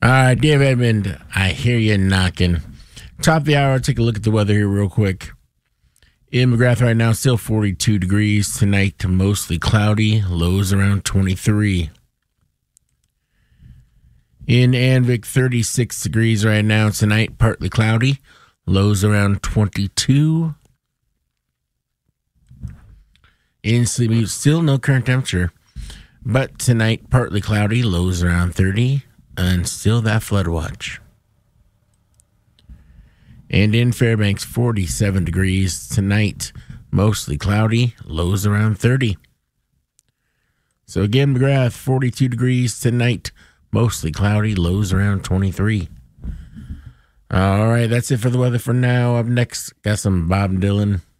All right, Dave Edmond, I hear you knocking. Top of the hour, take a look at the weather here real quick. In McGrath right now, still 42 degrees. Tonight, mostly cloudy. Lows around 23. In Anvik, 36 degrees right now. Tonight, partly cloudy. Lows around 22. In Sleepy, still no current temperature. But tonight, partly cloudy. Lows around 30. And still that flood watch. And in Fairbanks, 47 degrees. Tonight, mostly cloudy. Lows around 30. So again, McGrath, 42 degrees. Tonight, mostly cloudy. Lows around 23. All right, that's it for the weather for now. Up next, got some Bob Dylan.